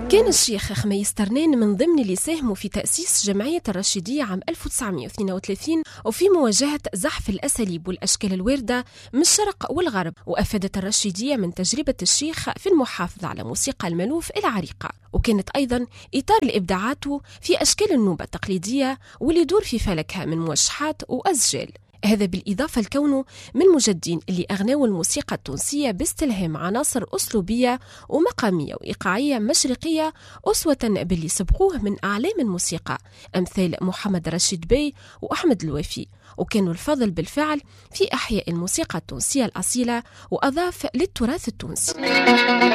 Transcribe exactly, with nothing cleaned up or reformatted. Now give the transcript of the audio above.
كان الشيخ خميس ترنان من ضمن اللي ساهموا في تأسيس جمعية الرشيدية عام ألف وتسعمائة واثنين وثلاثين وفي مواجهة زحف الأساليب والأشكال الواردة من الشرق والغرب. وأفادت الرشيدية من تجربة الشيخ في المحافظة على موسيقى الملوف العريقة، وكانت أيضا إطار لإبداعاته في أشكال النوبة التقليدية واللي يدور في فلكها من موشحات وأسجال. هذا بالإضافة لكونه من المجدين اللي أغنوا الموسيقى التونسية باستلهام عناصر أسلوبية ومقامية وإيقاعية مشرقية أسوة باللي سبقوه من أعلام الموسيقى أمثال محمد رشيد بي وأحمد الوافي، وكانوا الفضل بالفعل في إحياء الموسيقى التونسية الأصيلة وأضاف للتراث التونسي.